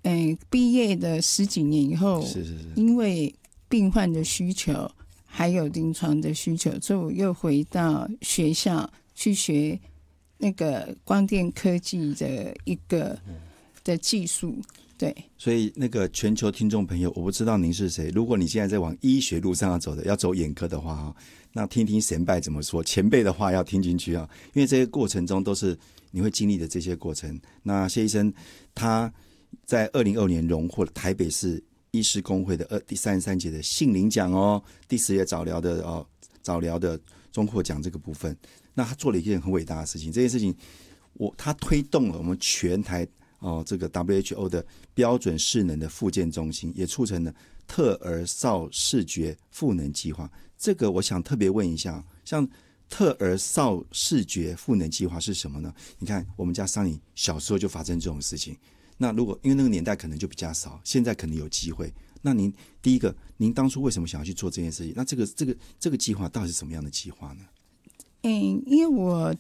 毕业的10几年以后， 是因为病患的需求还有临床的需求，所以我又回到学校去学那个光电科技的一个的技术。对， 所以那个全球听众朋友，我不知道您是谁，如果你现在在往医学路上要走的，要走眼科的话，那听听前辈怎么说，前辈的话要听进去啊，因为这些过程中都是你会经历的这些过程。那谢医生他在2025年荣获了台北市医师公会的第33届的杏林奖哦，第10届早疗的中获奖这个部分。那他做了一件很伟大的事情，这件事情他推动了我们全台这个 WHO 的标准视能的复健中心，也促成了特儿少视觉赋能计划。这个我想特别问一下，像特儿少视觉赋能计划是什么呢？你看我们家桑尼小时候就发生这种事情，那如果因为那个年代可能就比较少，现在可能有机会。那您第一个，您当初为什么想要去做这件事情？那这个计划到底是什么样的计划呢？ 因为我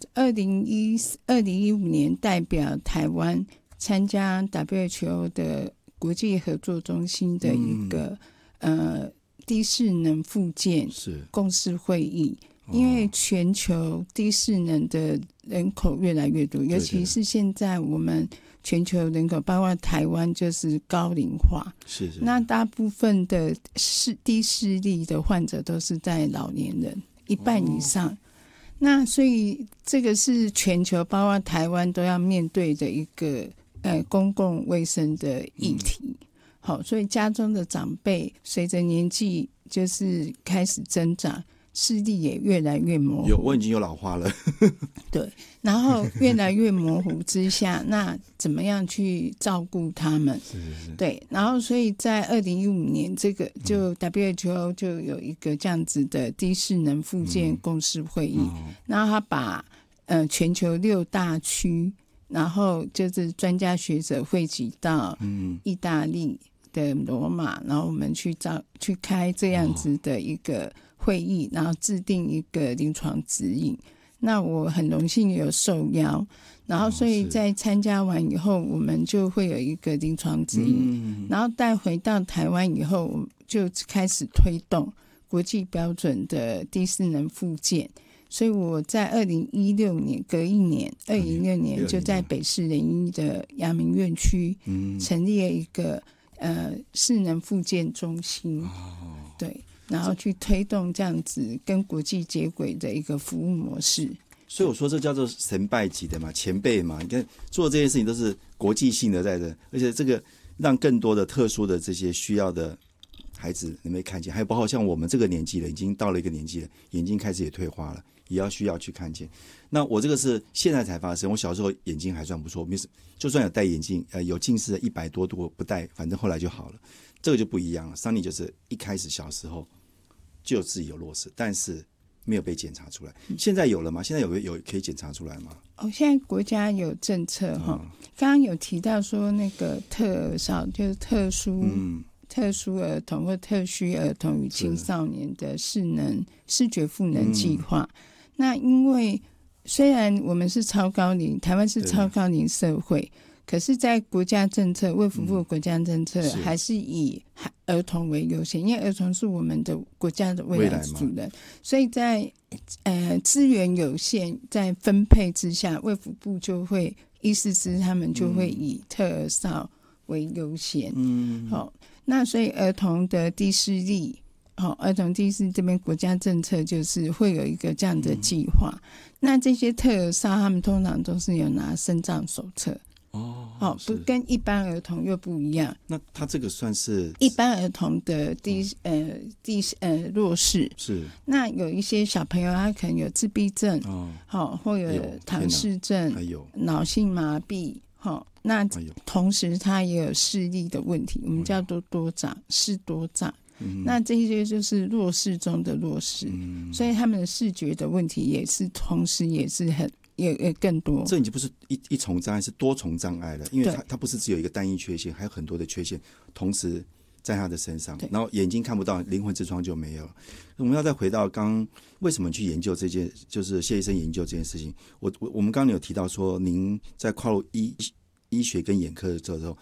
2015年代表台湾参加 WHO 的国际合作中心的一个低视能复健共识会议，因为全球低视能的人口越来越多，尤其是现在我们全球人口包括台湾就是高龄化， 是那大部分的低视力的患者都是在老年人，1半以上。那所以这个是全球包括台湾都要面对的一个公共卫生的议题。好，所以家中的长辈随着年纪就是开始增长，视力也越来越模糊。 我已经有老花了。 对，然后越来越模糊之下，那怎么样去照顾他们？ 是对，然后所以在2015年，这个就 WHO 就有一个这样子的低视能复健共识会议，然后他把全球6大区，然后就是专家学者汇集到意大利的罗马，然后我们去开这样子的一个会议，然后制定一个临床指引。那我很荣幸有受邀，然后所以在参加完以后，我们就会有一个临床指引，然后带回到台湾以后，我就开始推动国际标准的低视能复健。所以我在2016年隔一年2016年就在北市人医的阳明院区成立了一个视能复健中心，对，然后去推动这样子跟国际接轨的一个服务模式。 所以我说这叫做神拜级的嘛，前辈嘛，你看做这件事情都是国际性的在这，而且这个让更多的特殊的这些需要的孩子能被看见，还有包括像我们这个年纪了，已经到了一个年纪了，眼睛开始也退化了，也需要去看见。那我这个是现在才发生，我小时候眼睛还算不错，就算有戴眼镜，有近视的100多度不戴，反正后来就好了。这个就不一样了。Sunny就是一开始小时候就自己有弱视，但是没有被检查出来。现在有了吗？现在有可以检查出来吗？ 现在国家有政策哈，刚刚有提到说那个特儿少就是特殊儿童或特需儿童与青少年的视觉赋能计划。那因为虽然我们是超高龄，台湾是超高龄社会，可是在国家政策卫福部国家政策还是以儿童为优先，因为儿童是我们的国家的未来主人，所以在资源有限在分配之下，卫福部就会医师他们就会以特儿少为优先。那所以儿童的低视力儿童低视这边国家政策就是会有一个这样的计划。那这些特儿少他们通常都是有拿身障手册不跟一般儿童又不一样。 那他这个算是一般儿童的弱视， 是那有一些小朋友他可能有自闭症或有唐氏症， 还有脑性麻痹那同时他也有视力的问题，我们叫做多障视多障。那这些就是弱视中的弱视，所以他们的视觉的问题也是同时也是也更多。 这已经不是一重障碍，是多重障碍了，因为它不是只有一个单一缺陷，还有很多的缺陷同时在他的身上，然后眼睛看不到，灵魂之窗就没有了。我们要再回到刚为什么去研究这件，就是谢医生研究这件事情。我们刚刚有提到说，您在跨入医学跟眼科的时候，